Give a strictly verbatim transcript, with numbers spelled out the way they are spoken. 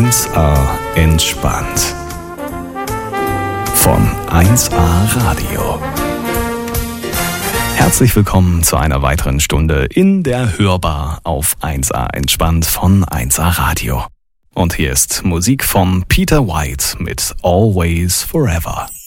eins a entspannt. Von eins a Radio. Herzlich willkommen zu einer weiteren Stunde in der Hörbar auf eins a entspannt von eins a Radio. Und hier ist Musik von Peter White mit Always Forever.